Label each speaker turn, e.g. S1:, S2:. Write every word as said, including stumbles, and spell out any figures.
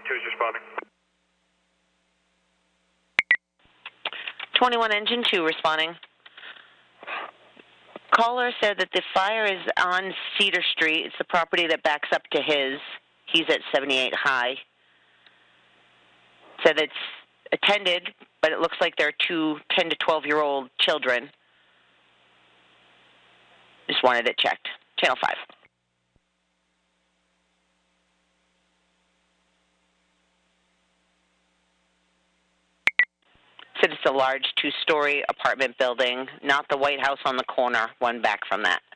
S1: two is responding.
S2: twenty-one Engine two responding. Caller said that the fire is on Cedar Street. It's the property that backs up to his. He's at seventy-eight High. Said it's attended, but it looks like there are two ten to twelve-year-old children. Just wanted it checked. Channel five. Said it's a large two-story apartment building, not the White House on the corner, one back from that.